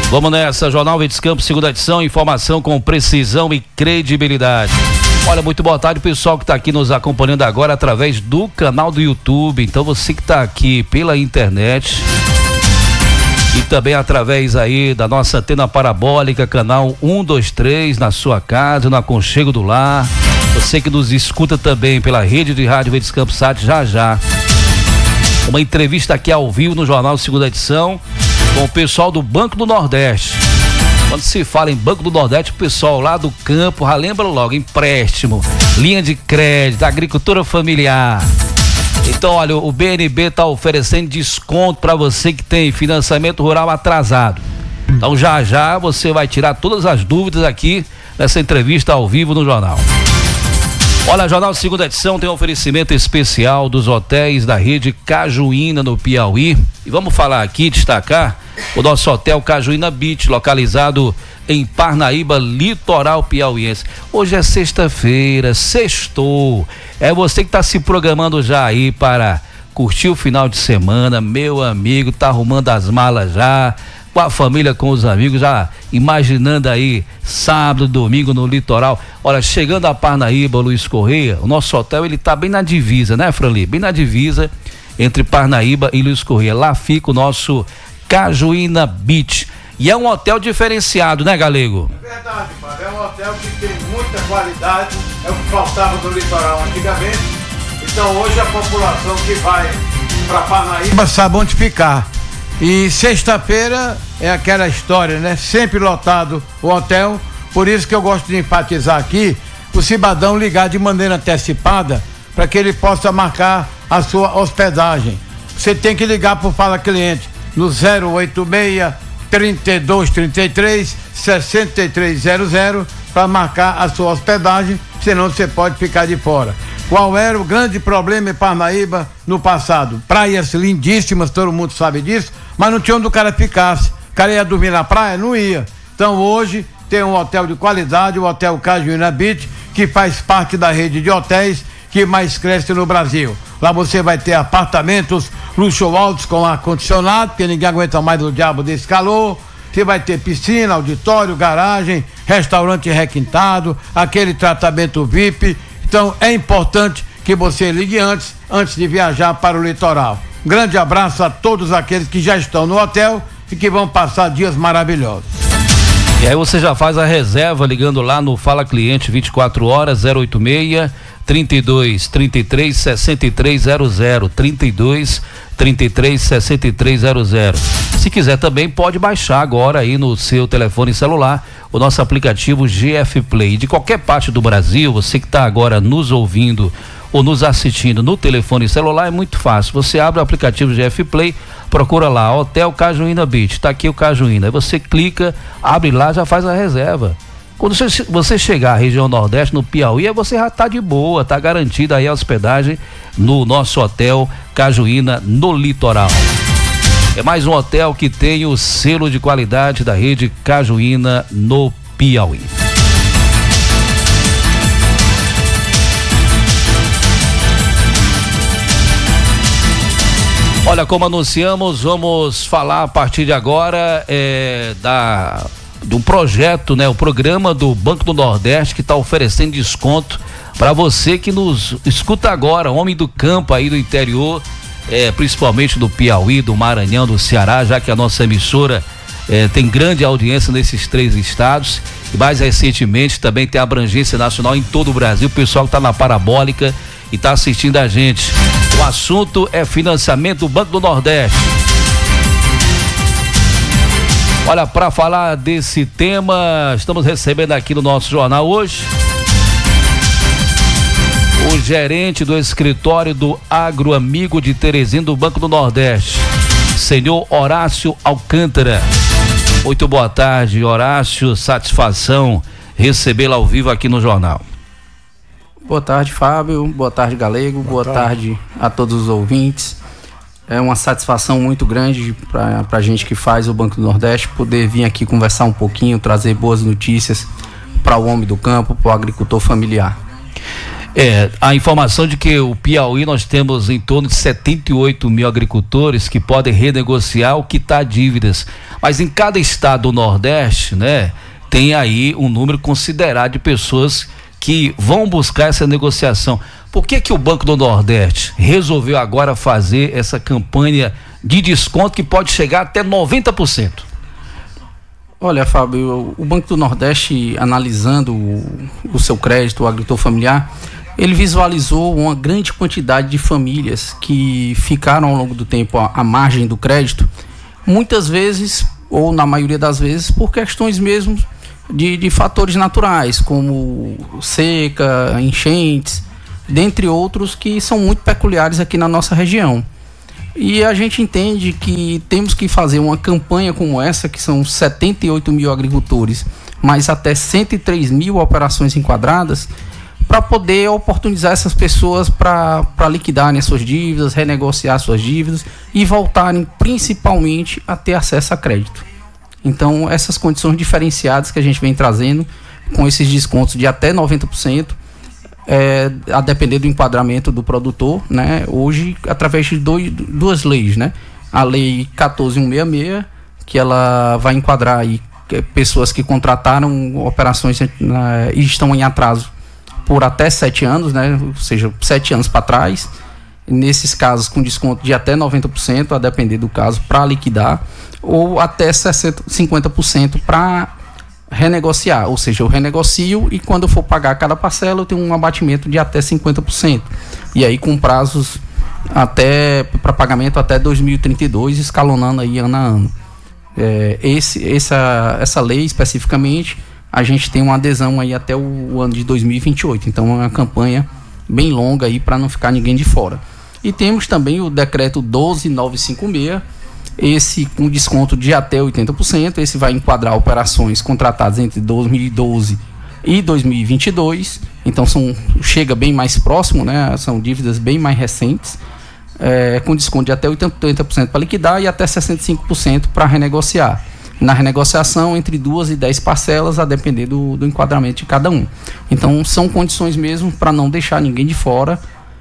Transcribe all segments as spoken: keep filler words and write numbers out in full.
Vamos nessa, Jornal Verdes Campos, segunda edição, informação com precisão e credibilidade. Olha, muito boa tarde, pessoal que está aqui nos acompanhando agora através do canal do YouTube. Então você que está aqui pela internet e também através aí da nossa antena parabólica, canal um, dois, três, na sua casa, no aconchego do lar. Você que nos escuta também pela rede de rádio Verdes Campos Sat, já já. Uma entrevista aqui ao vivo no Jornal Segunda Edição com o pessoal do Banco do Nordeste. Quando se fala em Banco do Nordeste, o pessoal lá do campo já lembra logo empréstimo, linha de crédito, agricultura familiar. Então, olha, o B N B está oferecendo desconto para você que tem financiamento rural atrasado. Então, já já você vai tirar todas as dúvidas aqui nessa entrevista ao vivo no jornal. Olha, Jornal Segunda Edição tem um oferecimento especial dos hotéis da rede Cajuína no Piauí. E vamos falar aqui, destacar o nosso hotel Cajuína Beach, localizado em Parnaíba, litoral piauiense. Hoje é sexta-feira, sextou. É você que está se programando já aí para curtir o final de semana, meu amigo, tá arrumando as malas já, com a família, com os amigos, já imaginando aí sábado, domingo no litoral. Olha, chegando a Parnaíba, Luiz Correia, o nosso hotel ele tá bem na divisa, né, Franli? Bem na divisa entre Parnaíba e Luiz Correia. Lá fica o nosso Cajuína Beach. E é um hotel diferenciado, né, Galego? É verdade, Fábio. É um hotel que tem muita qualidade, é o que faltava no litoral antigamente. Então hoje a população que vai para Parnaíba sabe onde ficar. E sexta-feira é aquela história, né? Sempre lotado o hotel. Por isso que eu gosto de enfatizar aqui o cidadão ligar de maneira antecipada para que ele possa marcar a sua hospedagem. Você tem que ligar para o Fala Cliente no zero oito seis, trinta e dois, trinta e três, sessenta e três zero zero para marcar a sua hospedagem, senão você pode ficar de fora. Qual era o grande problema em Parnaíba no passado? Praias lindíssimas, todo mundo sabe disso, mas não tinha onde o cara ficasse. O cara ia dormir na praia? Não ia. Então hoje tem um hotel de qualidade, o Hotel Cajuína Beach, que faz parte da rede de hotéis que mais cresce no Brasil. Lá você vai ter apartamentos luxuosos com ar-condicionado, porque ninguém aguenta mais o diabo desse calor. Você vai ter piscina, auditório, garagem, restaurante requintado, aquele tratamento V I P. Então é importante que você ligue antes, antes de viajar para o litoral. Um grande abraço a todos aqueles que já estão no hotel e que vão passar dias maravilhosos. E aí você já faz a reserva ligando lá no Fala Cliente vinte e quatro horas, zero oito seis, trinta e dois, trinta e três, sessenta e três zero zero, trinta e dois, trinta e três, sessenta e três zero zero. Se quiser também pode baixar agora aí no seu telefone celular o nosso aplicativo G F Play. De qualquer parte do Brasil, você que está agora nos ouvindo ou nos assistindo no telefone celular, é muito fácil. Você abre o aplicativo G F Play, procura lá, Hotel Cajuína Beach, tá aqui o Cajuína. Aí você clica, abre lá, já faz a reserva. Quando você, você chegar à região Nordeste, no Piauí, você já tá de boa, tá garantida aí a hospedagem no nosso Hotel Cajuína no litoral. É mais um hotel que tem o selo de qualidade da rede Cajuína no Piauí. Olha, como anunciamos, vamos falar a partir de agora é, da, de um projeto, né? O programa do Banco do Nordeste que está oferecendo desconto para você que nos escuta agora, homem do campo aí do interior, é, principalmente do Piauí, do Maranhão, do Ceará, já que a nossa emissora é, tem grande audiência nesses três estados e mais recentemente também tem abrangência nacional em todo o Brasil. O pessoal que está na parabólica e está assistindo a gente. O assunto é financiamento do Banco do Nordeste. Olha, para falar desse tema, estamos recebendo aqui no nosso jornal hoje o gerente do escritório do Agroamigo de Teresina do Banco do Nordeste, senhor Horácio Alcântara. Muito boa tarde, Horácio, satisfação recebê-lo ao vivo aqui no jornal. Boa tarde, Fábio. Boa tarde, Galego. Boa, Boa tarde. tarde a todos os ouvintes. É uma satisfação muito grande para a gente que faz o Banco do Nordeste poder vir aqui conversar um pouquinho, trazer boas notícias para o homem do campo, para o agricultor familiar. É, a informação de que o Piauí nós temos em torno de setenta e oito mil agricultores que podem renegociar ou quitar dívidas, mas em cada estado do Nordeste, né, tem aí um número considerável de pessoas que vão buscar essa negociação. Por que que o Banco do Nordeste resolveu agora fazer essa campanha de desconto que pode chegar até noventa por cento? Olha, Fábio, o Banco do Nordeste, analisando o, o seu crédito, o agricultor familiar, ele visualizou uma grande quantidade de famílias que ficaram ao longo do tempo à, à margem do crédito, muitas vezes, ou na maioria das vezes, por questões mesmo de, de fatores naturais, como seca, enchentes, dentre outros que são muito peculiares aqui na nossa região. E a gente entende que temos que fazer uma campanha como essa, que são setenta e oito mil agricultores, mas até cento e três mil operações enquadradas, para poder oportunizar essas pessoas para liquidarem as suas dívidas, renegociar suas dívidas e voltarem principalmente a ter acesso a crédito. Então, essas condições diferenciadas que a gente vem trazendo, com esses descontos de até noventa por cento, é, a depender do enquadramento do produtor, né? Hoje, através de dois, duas leis, né? A lei quatorze mil cento e sessenta e seis, que ela vai enquadrar aí pessoas que contrataram operações né, e estão em atraso por até sete anos, né? Ou seja, sete anos para trás, nesses casos com desconto de até noventa por cento, a depender do caso, para liquidar, ou até sessenta, cinquenta por cento para renegociar, ou seja, eu renegocio e quando eu for pagar cada parcela eu tenho um abatimento de até cinquenta por cento, e aí com prazos até para pagamento até dois mil e trinta e dois, escalonando aí ano a ano. É, esse, essa, essa lei especificamente, a gente tem uma adesão aí até o, o ano de dois mil e vinte e oito, então é uma campanha bem longa aí para não ficar ninguém de fora. E temos também o decreto doze mil novecentos e cinquenta e seis, esse com desconto de até oitenta por cento, esse vai enquadrar operações contratadas entre dois mil e doze e dois mil e vinte e dois, então são, chega bem mais próximo, né? São dívidas bem mais recentes, é, com desconto de até oitenta por cento para liquidar e até sessenta e cinco por cento para renegociar. Na renegociação, entre duas e dez parcelas, a depender do, do enquadramento de cada um. Então, são condições mesmo para não deixar ninguém de fora,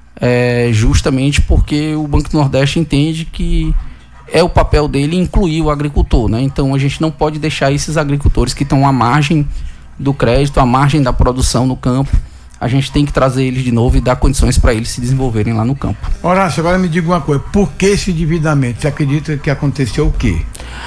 é, justamente porque o Banco do Nordeste entende que é o papel dele incluir o agricultor, né? Então, a gente não pode deixar esses agricultores que estão à margem do crédito, à margem da produção no campo, a gente tem que trazer eles de novo e dar condições para eles se desenvolverem lá no campo. Horácio, agora me diga uma coisa, por que esse endividamento? Você acredita que aconteceu o quê?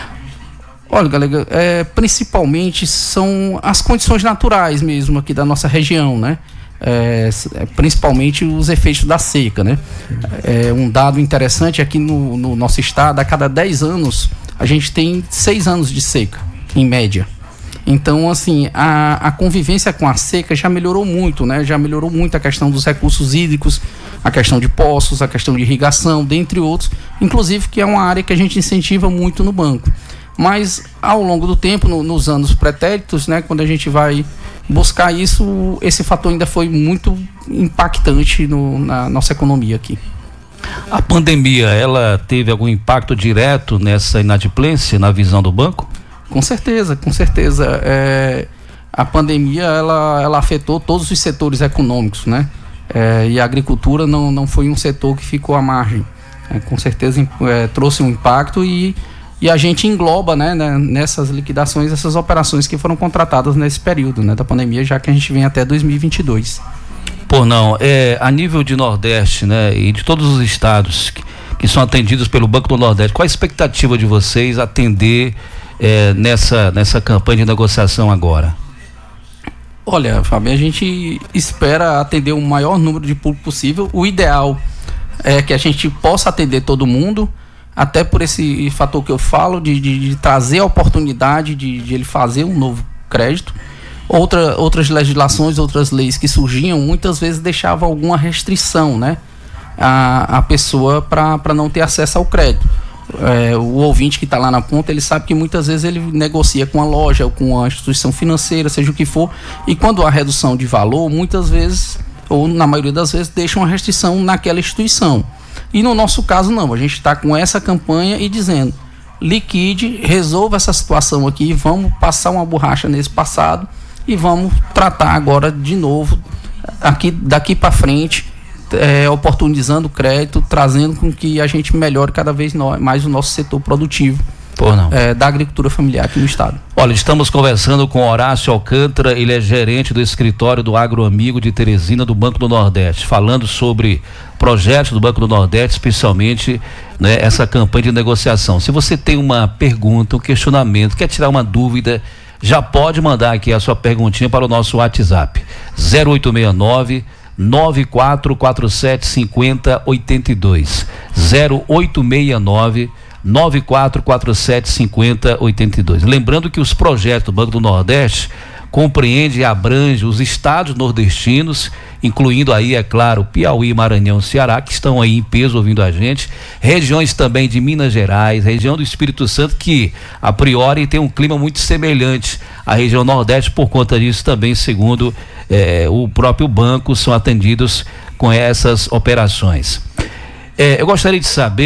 Olha, galera, é, principalmente são as condições naturais mesmo aqui da nossa região, né? É, principalmente os efeitos da seca, né? É, um dado interessante aqui no, no nosso estado, a cada dez anos a gente tem seis anos de seca, em média. Então, assim, a, a convivência com a seca já melhorou muito, né? Já melhorou muito a questão dos recursos hídricos, a questão de poços, a questão de irrigação, dentre outros, inclusive que é uma área que a gente incentiva muito no banco. Mas ao longo do tempo, no, nos anos pretéritos, né, quando a gente vai buscar isso, esse fator ainda foi muito impactante no, na nossa economia aqui. A pandemia, ela teve algum impacto direto nessa inadimplência na visão do banco? Com certeza, com certeza. É, a pandemia, ela, ela afetou todos os setores econômicos, né? É, e a agricultura não, não foi um setor que ficou à margem. É, com certeza é, trouxe um impacto e E a gente engloba, né, nessas liquidações, essas operações que foram contratadas nesse período, né, da pandemia, já que a gente vem até dois mil e vinte e dois. Pô, não, é, a nível de Nordeste, né, e de todos os estados que, que são atendidos pelo Banco do Nordeste, qual a expectativa de vocês atender é, nessa, nessa campanha de negociação agora? Olha, Fábio, a gente espera atender o maior número de público possível. O ideal é que a gente possa atender todo mundo, até por esse fator que eu falo, de, de, de trazer a oportunidade de, de ele fazer um novo crédito. Outra, outras legislações, outras leis que surgiam, muitas vezes deixavam alguma restrição, né, a, a pessoa para não ter acesso ao crédito. É, o ouvinte que está lá na ponta, ele sabe que muitas vezes ele negocia com a loja ou com a instituição financeira, seja o que for, e quando há redução de valor, muitas vezes, ou na maioria das vezes, deixa uma restrição naquela instituição. E no nosso caso não, a gente está com essa campanha e dizendo, liquide, resolva essa situação aqui, vamos passar uma borracha nesse passado e vamos tratar agora de novo aqui, daqui para frente, é, oportunizando o crédito, trazendo com que a gente melhore cada vez mais o nosso setor produtivo. Por não. É, da agricultura familiar aqui no estado. Olha, estamos conversando com Horácio Alcântara, ele é gerente do escritório do Agroamigo de Teresina, do Banco do Nordeste, falando sobre projetos do Banco do Nordeste, especialmente, né, essa campanha de negociação. Se você tem uma pergunta, um questionamento, quer tirar uma dúvida, já pode mandar aqui a sua perguntinha para o nosso WhatsApp, zero oito seis nove, nove quatro quatro sete, cinco zero oito dois, zero oito seis nove, nove quatro quatro sete, cinco zero oito dois. Lembrando que os projetos do Banco do Nordeste compreende e abrange os estados nordestinos, incluindo aí, é claro, Piauí, Maranhão, Ceará, que estão aí em peso ouvindo a gente, regiões também de Minas Gerais, região do Espírito Santo, que a priori tem um clima muito semelhante à região Nordeste, por conta disso também, segundo eh, o próprio banco, são atendidos com essas operações. Eh, eu gostaria de saber